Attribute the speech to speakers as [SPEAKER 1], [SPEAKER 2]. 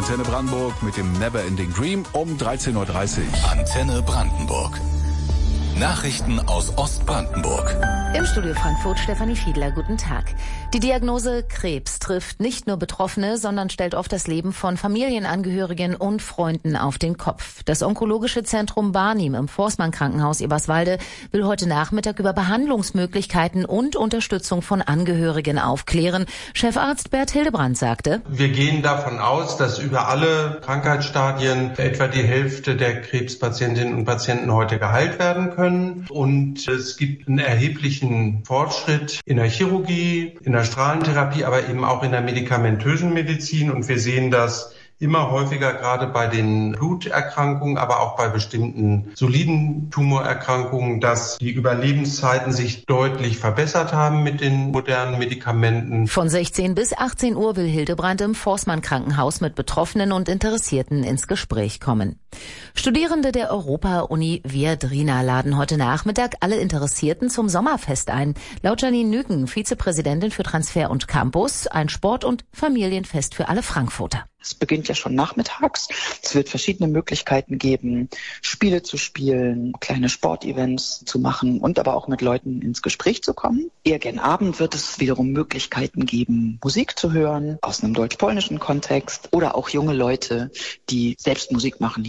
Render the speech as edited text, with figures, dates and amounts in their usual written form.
[SPEAKER 1] Antenne Brandenburg mit dem Neverending Dream um 13.30 Uhr.
[SPEAKER 2] Antenne Brandenburg. Nachrichten aus Ostbrandenburg.
[SPEAKER 3] Im Studio Frankfurt Stefanie Fiedler, guten Tag. Die Diagnose Krebs trifft nicht nur Betroffene, sondern stellt oft das Leben von Familienangehörigen und Freunden auf den Kopf. Das Onkologische Zentrum Barnim im Forstmann-Krankenhaus Eberswalde will heute Nachmittag über Behandlungsmöglichkeiten und Unterstützung von Angehörigen aufklären. Chefarzt Bert Hildebrand sagte:
[SPEAKER 4] Wir gehen davon aus, dass über alle Krankheitsstadien etwa die Hälfte der Krebspatientinnen und Patienten heute geheilt werden können. Und es gibt einen erheblichen Fortschritt in der Chirurgie, in der Strahlentherapie, aber eben auch in der medikamentösen Medizin. Und wir sehen das immer häufiger, gerade bei den Bluterkrankungen, aber auch bei bestimmten soliden Tumorerkrankungen, dass die Überlebenszeiten sich deutlich verbessert haben mit den modernen Medikamenten.
[SPEAKER 3] Von 16 bis 18 Uhr will Hildebrand im Forstmann-Krankenhaus mit Betroffenen und Interessierten ins Gespräch kommen. Studierende der Europa-Uni Viadrina laden heute Nachmittag alle Interessierten zum Sommerfest ein. Laut Janine Nüken, Vizepräsidentin für Transfer und Campus, ein Sport- und Familienfest für alle Frankfurter.
[SPEAKER 5] Es beginnt ja schon nachmittags. Es wird verschiedene Möglichkeiten geben, Spiele zu spielen, kleine Sportevents zu machen und aber auch mit Leuten ins Gespräch zu kommen. Eher gen Abend wird es wiederum Möglichkeiten geben, Musik zu hören aus einem deutsch-polnischen Kontext oder auch junge Leute, die selbst Musik machen.